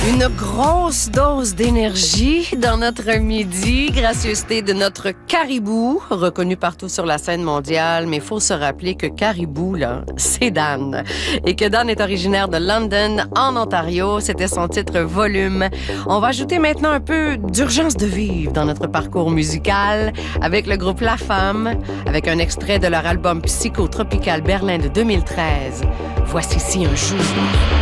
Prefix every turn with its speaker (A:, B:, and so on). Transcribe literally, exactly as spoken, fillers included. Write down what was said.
A: Une grosse dose d'énergie dans notre midi, gracieuseté de notre Caribou, reconnu partout sur la scène mondiale, mais il faut se rappeler que Caribou, là, c'est Dan. Et que Dan est originaire de London, en Ontario. C'était son titre Volume. On va ajouter maintenant un peu d'urgence de vivre dans notre parcours musical avec le groupe La Femme, avec un extrait de leur album Psychotropical Berlin de deux mille treize. Voici si un jour...